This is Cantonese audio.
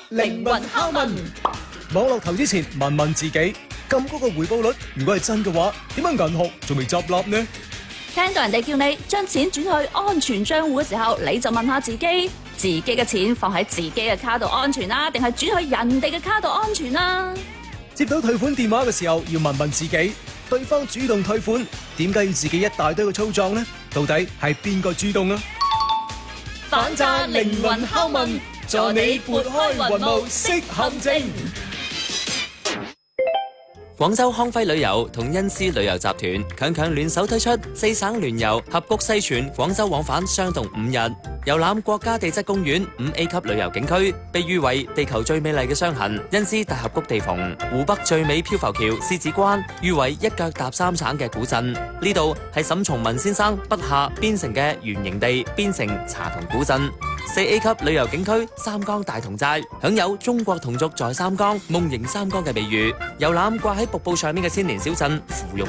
靈魂拷問。 網絡投資前問問自己，咁高個回報率如果係真嘅話，點解銀行仲未執笠呢？ 聽到人哋叫你將錢轉去安全賬戶嘅時候，你就問下自己，自己嘅錢放喺自己嘅卡度安全啦，定係轉去人哋嘅卡度安全啦？ 接到退款電話嘅時候，要問問自己，對方主動退款，點解要自己一大堆嘅操作呢？到底係邊個主動啊？ 反詐靈魂拷問，助你撥開雲霧識陷阱。 廣州康輝旅遊同恩施旅遊集團強聯手推出4省聯遊合谷西泉廣州往返雙動5日，遊覽國家地質公園5A 級旅遊景區，被譽為地球最美麗嘅傷痕恩施大峽谷地縫，湖北最美漂浮橋獅子關，譽為一腳踏3省嘅古鎮。呢度係沈從文先生筆下邊城嘅原型地邊城茶同古鎮。4A 級旅遊景區三江大同寨，享有中國同族在三江夢迎三江嘅美譽，遊覽掛喺瀑布上面嘅千年小鎮芙蓉